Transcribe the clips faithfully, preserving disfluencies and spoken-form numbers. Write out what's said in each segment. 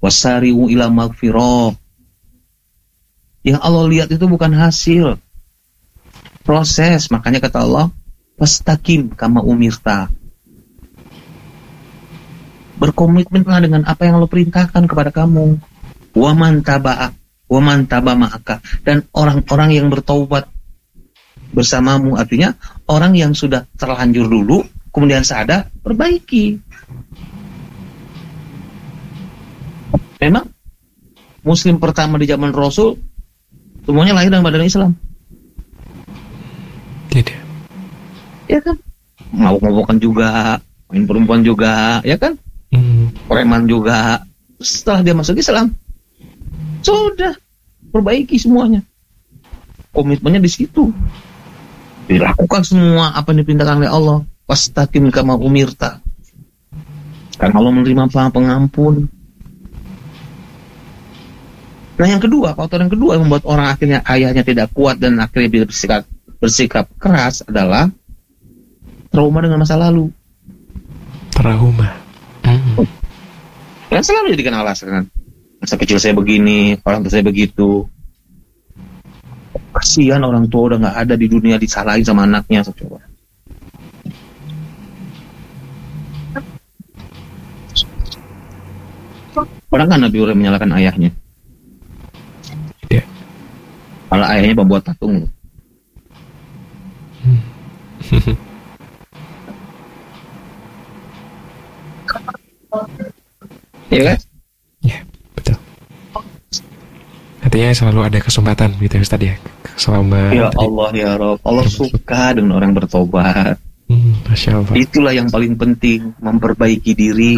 Wasari'u ila magfirah. Yang Allah lihat itu bukan hasil, proses. Makanya kata Allah, fastaqim kama umirta. Berkomitmenlah dengan apa yang Allah perintahkan kepada kamu. Wa man taba'a wa man taba ma'aka. Dan orang-orang yang bertaubat bersamamu, artinya orang yang sudah terlanjur dulu kemudian sadar, perbaiki. Memang muslim pertama di zaman Rasul semuanya lahir dalam badan Islam. Tidak. Ya kan? Mabuk-mabukan juga, main perempuan juga, ya kan? Hmm. Preman juga. Setelah dia masuk Islam, sudah perbaiki semuanya. Komitmennya di situ. Dilakukan semua apa yang diperintahkan oleh Allah. Wastaqim kama umirta. Karena Allah menerima pengampun. Nah yang kedua, faktor yang kedua yang membuat orang akhirnya ayahnya tidak kuat dan akhirnya bersikap, bersikap keras adalah trauma dengan masa lalu. Trauma. Hmm. Yang selalu jadikan alasan. Masa kecil saya begini, orang tua saya begitu. Kasihan orang tua udah nggak ada di dunia, disalahin sama anaknya. Coba. Orang kan Nabi Ibrahim menyalahkan ayahnya. Kalau ayahnya pembuat patung. Hmm. Iya kan? Ya, betul. Artinya selalu ada kesempatan gitu ya Ustaz ya. Selama ya Allah ya Rabb, Allah suka dengan orang bertobat. Hmm, Masya Allah. Itulah yang paling penting, memperbaiki diri.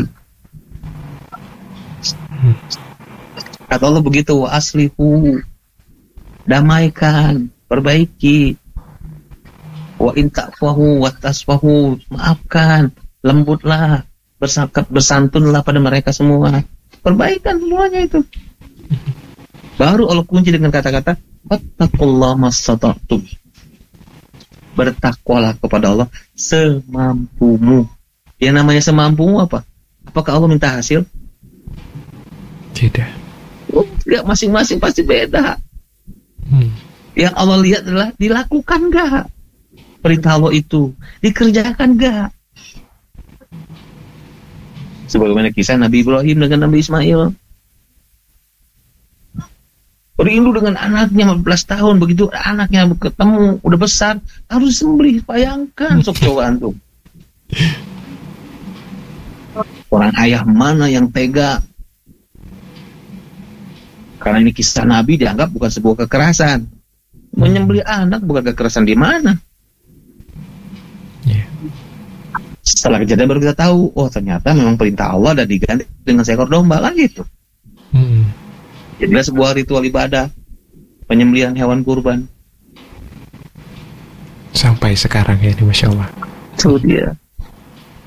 Hmm. Kata Allah begitu, wa aslihu, damaikan, perbaiki. Wa in ta'fahu wa tasfahu, maafkan, lembutlah, bersakap, bersantunlah pada mereka semua. Perbaikan semuanya itu. Baru Allah kunci dengan kata-kata fattaqullaha mastata'tum. Bertakwalah kepada Allah semampumu. Yang namanya semampumu apa? Apakah Allah minta hasil? Tidak. Oh, tidak, masing-masing pasti beda. Hmm. Yang Allah lihat adalah dilakukan gak perintah Allah itu, dikerjakan gak? Sebagaimana kisah Nabi Ibrahim dengan Nabi Ismail. Rindu dengan anaknya empat belas tahun, begitu anaknya ketemu udah besar harus sembelih. Bayangkan, sok coba antum. Orang ayah mana yang tega? Karena ini kisah Nabi dianggap bukan sebuah kekerasan. Menyembelih anak bukan kekerasan di mana? Yeah. Setelah kejadian baru kita tahu, oh ternyata memang perintah Allah dan diganti dengan seekor domba kan gitu. Hmm. Jadilah sebuah ritual ibadah penyembelihan hewan kurban. Sampai sekarang ya ini Masya Allah. Itu dia.